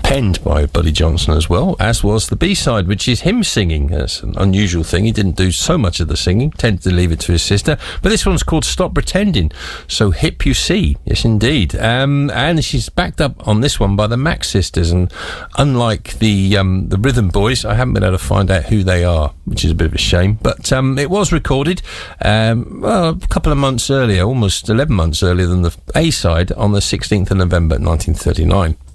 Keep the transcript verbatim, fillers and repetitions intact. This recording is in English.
penned by Buddy Johnson as well, as was the B-side, which is him singing. That's an unusual thing. He didn't do so much of the singing, tended to leave it to his sister. But this one's called Stop Pretending. So hip you see. Yes, indeed. Um, and she's backed up on this one by the Mack Sisters. And unlike the um, the Rhythm Boys, I haven't been able to find out who they are, which is a bit of a shame. But um, it was recorded um, well, a couple of months earlier, almost eleven months earlier than the A-side, on the sixteenth of November nineteen thirty-nine.